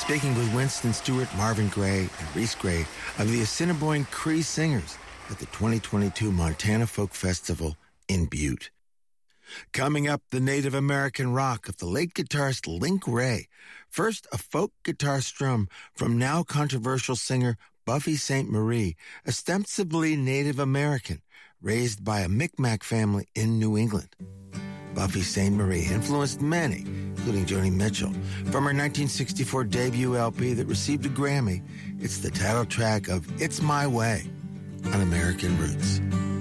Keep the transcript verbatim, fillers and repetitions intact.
Speaking with Winston Stewart, Marvin Gaye, and Reese Gray of the Assiniboine Cree Singers at the twenty twenty-two Montana Folk Festival in Butte. Coming up, the Native American rock of the late guitarist Link Wray. First, a folk guitar strum from now controversial singer Buffy Sainte Marie, ostensibly Native American, raised by a Micmac family in New England. Buffy Sainte Marie influenced many, including Joni Mitchell. From her nineteen sixty-four debut L P that received a Grammy, it's the title track of It's My Way on American Roots.